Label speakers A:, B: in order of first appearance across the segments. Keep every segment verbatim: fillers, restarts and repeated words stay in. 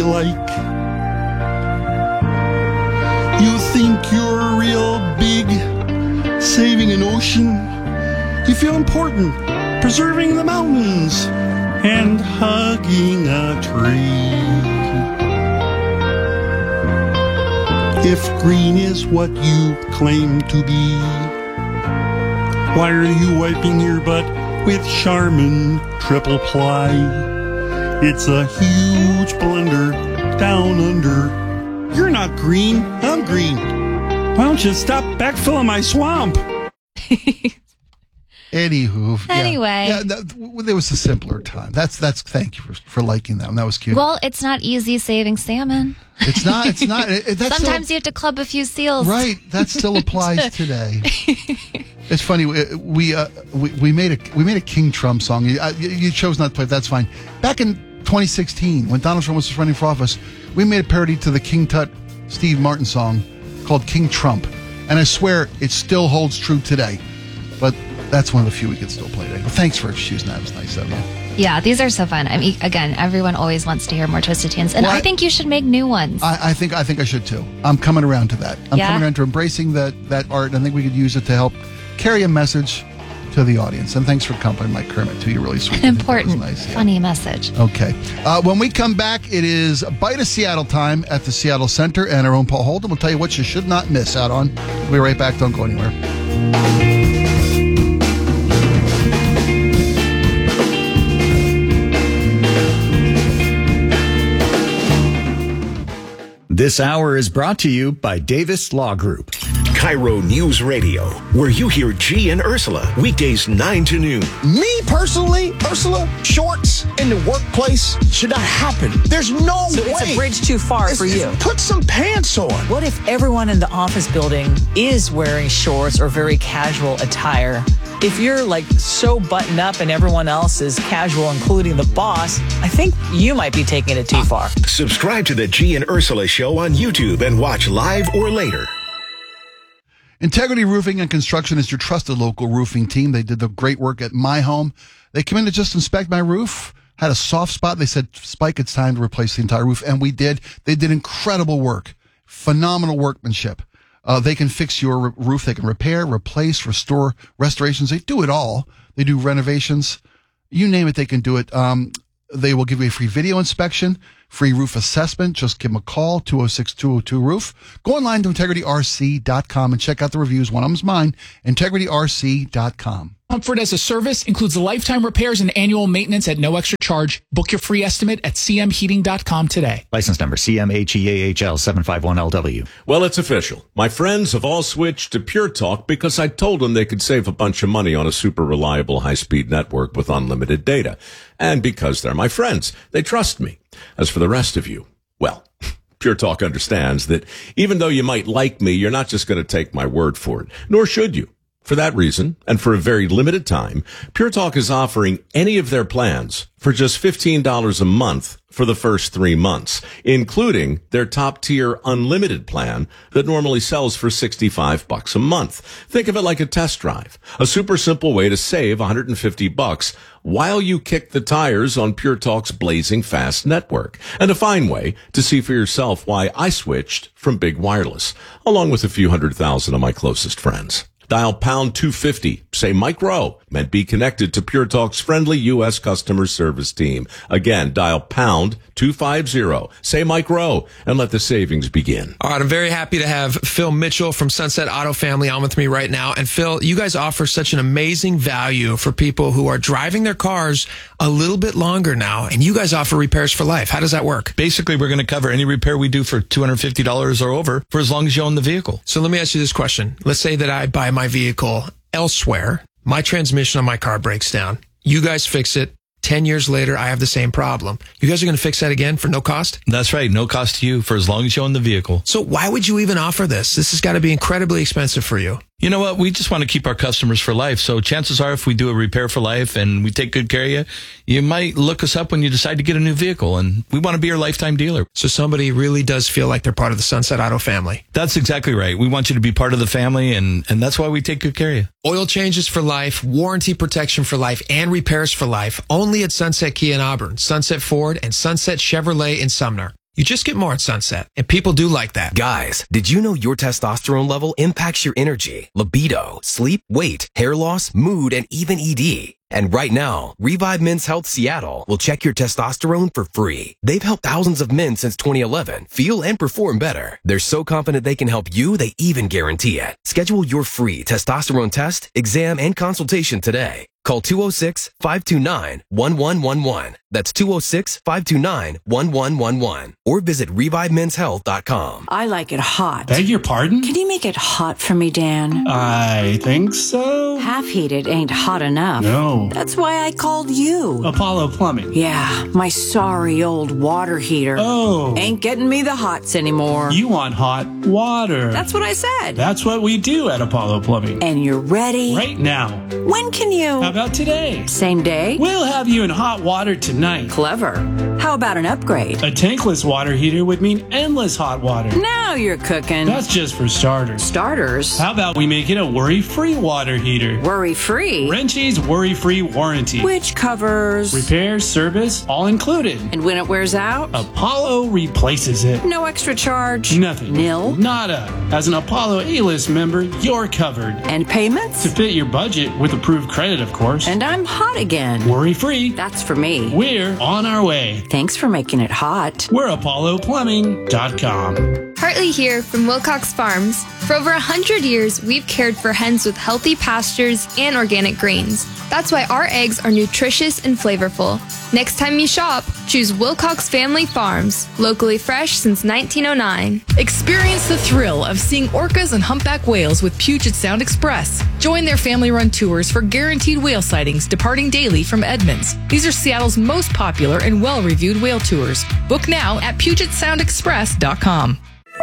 A: like. You think you're real big, saving an ocean. You feel important, preserving the mountains and hugging a tree. If green is what you claim to be, why are you wiping your butt with Charmin Triple Ply? It's a huge blunder down under. You're not green, I'm green. Why don't you stop backfilling my swamp?
B: Anywho.
C: Anyway.
B: Yeah, yeah that, there was a simpler time. That's, that's, thank you for, for liking that one. That was cute.
C: Well, it's not easy saving salmon.
B: It's not, it's not. It, that's
C: Sometimes
B: still,
C: you have to club a few seals.
B: Right. That still applies today. It's funny. We, we, uh, we, we made a, we made a King Trump song. You, uh, you chose not to play it. That's fine. Back in twenty sixteen, when Donald Trump was running for office, we made a parody to the King Tut Steve Martin song called King Trump. And I swear it still holds true today. But that's one of the few we could still play today. But thanks for choosing that. It was nice of you.
C: Yeah, these are so fun. I mean, again, everyone always wants to hear more Twisted Tunes, and well, I, I think you should make new ones.
B: I, I think I think I should too. I'm coming around to that. I'm
C: yeah?
B: coming around to embracing that that art, and I think we could use it to help carry a message to the audience. And thanks for complimenting my Kermit too. You're really sweet.
C: Important,
B: nice, yeah.
C: funny message.
B: Okay. Uh, when we come back, it is Bite of Seattle time at the Seattle Center, and our own Paul Holden will tell you what you should not miss out on. We'll be right back. Don't go anywhere.
D: This hour is brought to you by Davis Law Group.
E: Cairo News Radio, where you hear G and Ursula, weekdays nine to noon.
F: Me personally, Ursula, shorts in the workplace should not happen. There's no
G: so
F: way.
G: It's a bridge too far
F: it's,
G: for you.
F: Put some pants on.
G: What if everyone in the office building is wearing shorts or very casual attire? If you're like so buttoned up and everyone else is casual, including the boss, I think you might be taking it too far.
E: Subscribe to the G and Ursula Show on YouTube and watch live or later.
B: Integrity Roofing and Construction is your trusted local roofing team. They did the great work at my home. They came in to just inspect my roof, had a soft spot. They said, Spike, it's time to replace the entire roof. And we did. They did incredible work, phenomenal workmanship. Uh, they can fix your r- roof. They can repair, replace, restore, restorations. They do it all. They do renovations. You name it, they can do it. Um, they will give you a free video inspection, free roof assessment. Just give them a call, two oh six, two oh two, roof. Go online to integrity r c dot com and check out the reviews. One of them's mine, integrity r c dot com.
H: Comfort as a Service includes lifetime repairs and annual maintenance at no extra charge. Book your free estimate at c m heating dot com today.
D: License number C M H E A H L seven five one L W.
I: Well, it's official. My friends have all switched to Pure Talk because I told them they could save a bunch of money on a super reliable high-speed network with unlimited data. And because they're my friends, they trust me. As for the rest of you, well, Pure Talk understands that even though you might like me, you're not just going to take my word for it, nor should you. For that reason, and for a very limited time, Pure Talk is offering any of their plans for just fifteen dollars a month for the first three months, including their top-tier unlimited plan that normally sells for sixty-five bucks a month. Think of it like a test drive, a super simple way to save one hundred fifty bucks while you kick the tires on Pure Talk's blazing fast network, and a fine way to see for yourself why I switched from big wireless, along with a few hundred thousand of my closest friends. Dial pound two fifty, say Mike Rowe, and be connected to Pure Talk's friendly U S customer service team. Again, dial pound two fifty, say Mike Rowe, and let the savings begin.
J: All right, I'm very happy to have Phil Mitchell from Sunset Auto Family on with me right now. And Phil, you guys offer such an amazing value for people who are driving their cars a little bit longer now, and you guys offer repairs for life. How does that work?
K: Basically, we're going to cover any repair we do for two hundred fifty dollars or over for as long as you own the vehicle.
J: So let me ask you this question. Let's say that I buy my vehicle elsewhere. My transmission on my car breaks down. You guys fix it. Ten years later, I have the same problem. You guys are going to fix that again for no cost?
K: That's right. No cost to you for as long as you own the vehicle.
J: So why would you even offer this? This has got to be incredibly expensive for you.
K: You know what? We just want to keep our customers for life. So chances are if we do a repair for life and we take good care of you, you might look us up when you decide to get a new vehicle. And we want to be your lifetime dealer.
J: So somebody really does feel like they're part of the Sunset Auto family.
K: That's exactly right. We want you to be part of the family, and, and that's why we take good care of you.
J: Oil changes for life, warranty protection for life, and repairs for life. Only at Sunset Kia in Auburn, Sunset Ford, and Sunset Chevrolet in Sumner. You just get more at Sunset, and people do like that.
L: Guys, did you know your testosterone level impacts your energy, libido, sleep, weight, hair loss, mood, and even E D? And right now, Revive Men's Health Seattle will check your testosterone for free. They've helped thousands of men since twenty eleven feel and perform better. They're so confident they can help you, they even guarantee it. Schedule your free testosterone test, exam, and consultation today. Call two oh six, five two nine, one one one one. That's two oh six, five two nine, one one one one. Or visit revive men's health dot com.
M: I like it hot.
N: Beg your pardon?
M: Can you make it hot for me, Dan?
N: I think so.
M: Half heated ain't hot enough.
N: No.
M: That's why I called you.
N: Apollo Plumbing.
M: Yeah, my sorry old water heater.
N: Oh.
M: Ain't getting me the hots anymore.
N: You want hot water.
M: That's what I said.
N: That's what we do at Apollo Plumbing.
M: And you're ready?
N: Right now.
M: When can you?
N: How about today?
M: Same day?
N: We'll have you in hot water tonight.
M: Clever. How about an upgrade?
N: A tankless water heater would mean endless hot water.
M: Now you're cooking.
N: That's just for starters.
M: Starters?
N: How about we make it a worry-free water heater?
M: Worry-free?
N: Wrenchie's worry-free warranty.
M: Which covers?
N: Repairs, service, all included.
M: And when it wears out?
N: Apollo replaces it.
M: No extra charge?
N: Nothing.
M: Nil?
N: Nada. As an Apollo A-list member, you're covered.
M: And payments?
N: To fit your budget with approved credit, of course.
M: And I'm hot again.
N: Worry-free.
M: That's for me.
N: We're on our way.
M: Thanks for making it hot.
N: We're apollo plumbing dot com.
O: Hartley here from Wilcox Farms. For over one hundred years, we've cared for hens with healthy pastures and organic grains. That's why our eggs are nutritious and flavorful. Next time you shop, choose Wilcox Family Farms, locally fresh since nineteen oh nine.
P: Experience the thrill of seeing orcas and humpback whales with Puget Sound Express. Join their family-run tours for guaranteed whale sightings departing daily from Edmonds. These are Seattle's most popular and well-reviewed whale tours. Book now at puget sound express dot com.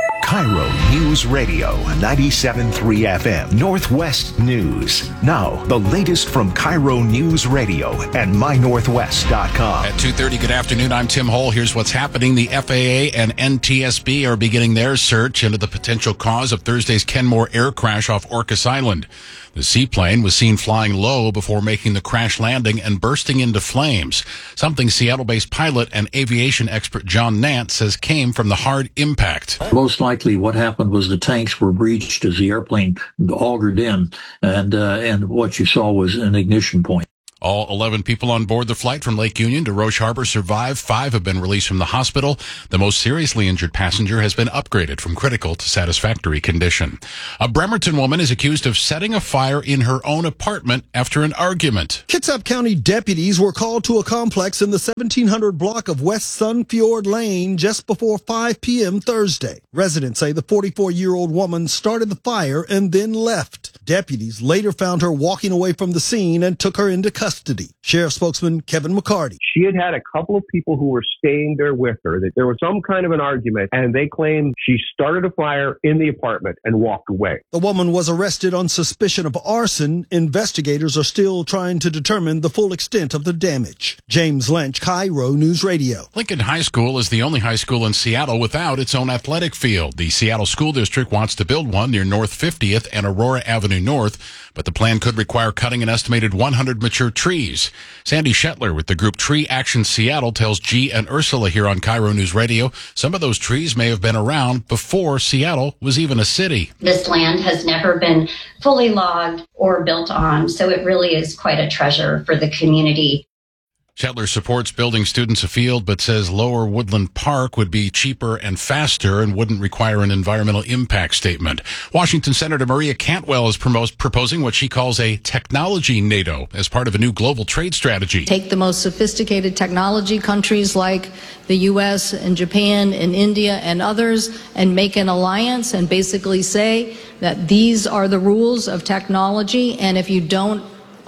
E: Cairo News Radio, ninety-seven point three F M, Northwest News. Now, the latest from Cairo News Radio and my northwest dot com.
Q: At two thirty, good afternoon. I'm Tim Hole. Here's what's happening. The F A A and N T S B are beginning their search into the potential cause of Thursday's Kenmore air crash off Orcas Island. The seaplane was seen flying low before making the crash landing and bursting into flames, something Seattle-based pilot and aviation expert John Nant says came from the hard impact.
R: Most likely what happened was the tanks were breached as the airplane augered in, and uh, and what you saw was an ignition point.
Q: All eleven people on board the flight from Lake Union to Roche Harbor survived. Five have been released from the hospital. The most seriously injured passenger has been upgraded from critical to satisfactory condition. A Bremerton woman is accused of setting a fire in her own apartment after an argument.
S: Kitsap County deputies were called to a complex in the seventeen hundred block of West Sunfjord Lane just before five p.m. Thursday. Residents say the forty-four-year-old woman started the fire and then left. Deputies later found her walking away from the scene and took her into custody. Sheriff spokesman Kevin McCarty.
T: She had had a couple of people who were staying there with her, that there was some kind of an argument, and they claimed she started a fire in the apartment and walked away.
S: The woman was arrested on suspicion of arson. Investigators are still trying to determine the full extent of the damage. James Lynch, Cairo News Radio.
Q: Lincoln High School is the only high school in Seattle without its own athletic field. The Seattle School District wants to build one near North fiftieth and Aurora Avenue North, but the plan could require cutting an estimated one hundred mature trees. Sandy Shetler with the group Tree Action Seattle tells G and Ursula here on Cairo News Radio some of those trees may have been around before Seattle was even a city.
U: This land has never been fully logged or built on, so it really is quite a treasure for the community.
Q: Shetler supports building students a field, but says Lower Woodland Park would be cheaper and faster and wouldn't require an environmental impact statement. Washington Senator Maria Cantwell is proposing what she calls a technology NATO as part of a new global trade strategy.
V: Take the most sophisticated technology countries like the U S and Japan and India and others and make an alliance and basically say that these are the rules of technology, and if you don't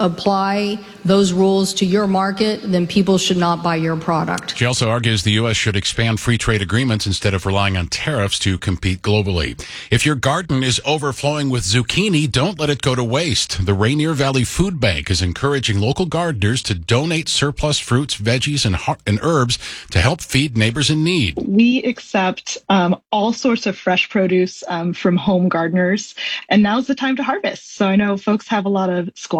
V: apply those rules to your market, then people should not buy your product.
Q: She also argues the U S should expand free trade agreements instead of relying on tariffs to compete globally. If your garden is overflowing with zucchini, don't let it go to waste. The Rainier Valley Food Bank is encouraging local gardeners to donate surplus fruits, veggies, and, and herbs to help feed neighbors in need.
W: We accept um, all sorts of fresh produce um, from home gardeners, and now's the time to harvest. So I know folks have a lot of squash or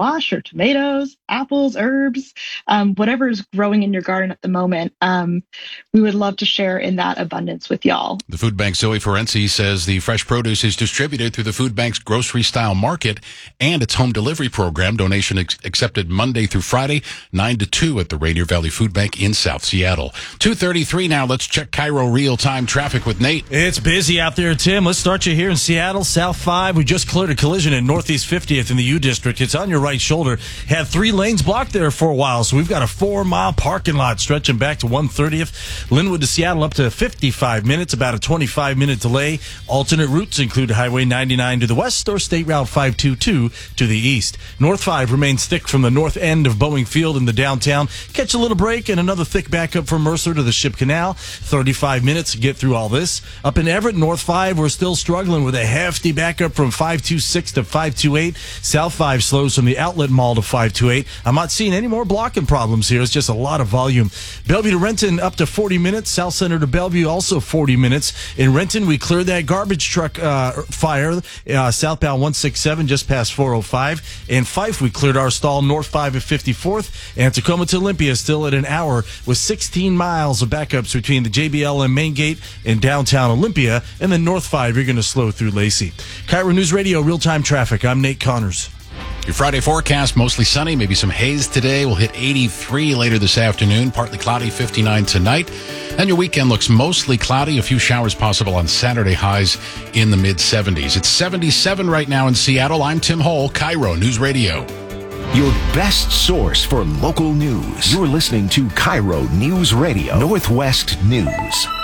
W: tomatoes, apples, herbs, um, whatever is growing in your garden at the moment. Um, we would love to share in that abundance with y'all.
Q: The food bank's Zoe Ferenczi says the fresh produce is distributed through the food bank's grocery style market and its home delivery program. Donation ex- accepted Monday through Friday, nine to two at the Rainier Valley Food Bank in South Seattle. two thirty-three now. Let's check Cairo real-time traffic with Nate.
A: It's busy out there, Tim. Let's start you here in Seattle, South five. We just cleared a collision in Northeast fiftieth in the U District. It's on your right shoulder. Had three lanes blocked there for a while, so we've got a four-mile parking lot stretching back to one thirtieth. Linwood to Seattle up to fifty-five minutes, about a twenty-five minute delay. Alternate routes include Highway ninety-nine to the west or State Route five twenty-two to the east. North five remains thick from the north end of Boeing Field in the downtown. Catch a little break and another thick backup from Mercer to the Ship Canal. thirty-five minutes to get through all this. Up in Everett, North five, we're still struggling with a hefty backup from five twenty-six to five twenty-eight. South five slows from the Outlet Mall to five twenty-eight. I'm not seeing any more blocking problems here. It's just a lot of volume. Bellevue to Renton up to forty minutes. South Center to Bellevue also forty minutes. In Renton, we cleared that garbage truck uh, fire uh, southbound one sixty-seven just past four oh five. In Fife, we cleared our stall north five at fifty-fourth. And Tacoma to Olympia still at an hour with sixteen miles of backups between the J B L M main gate and downtown Olympia. And then north five, you're going to slow through Lacey. Cairo News Radio, real-time traffic. I'm Nate Connors.
Q: Your Friday forecast, mostly sunny, maybe some haze today. We'll hit eighty-three later this afternoon, partly cloudy, fifty-nine tonight. And your weekend looks mostly cloudy, a few showers possible on Saturday, highs in the mid-seventies. It's seventy-seven right now in Seattle. I'm Tim Hole, Cairo News Radio.
E: Your best source for local news. You're listening to Cairo News Radio, Northwest News.